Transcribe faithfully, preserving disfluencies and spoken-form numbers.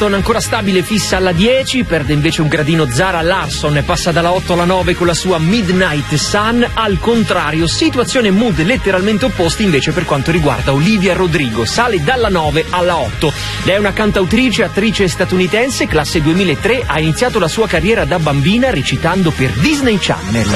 Houston ancora stabile, fissa alla dieci, perde invece un gradino Zara Larsson e passa dalla otto alla nove con la sua Midnight Sun. Al contrario, situazione mood letteralmente opposti invece per quanto riguarda Olivia Rodrigo, sale dalla nove alla otto. Lei è una cantautrice, attrice statunitense, classe duemilatré, ha iniziato la sua carriera da bambina recitando per Disney Channel.